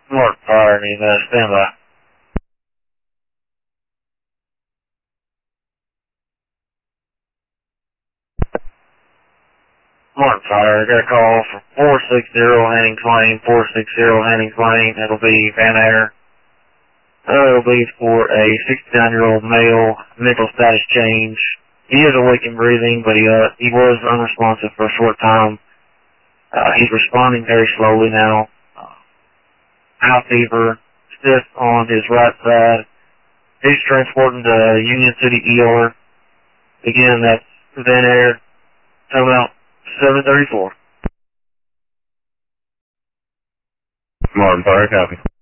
Mark Fire, need stand by. Mark Fire, got a call for 460 Hannings Lane, 460 Hannings Lane. It'll be Van Air. It'll be for a 69-year-old male, mental status change. He is awake and breathing, but he was unresponsive for a short time. He's responding very slowly now. High fever, stiff on his right side. He's transported to Union City ER. Again, that's Van Air. Come out 734. Martin Fire, copy.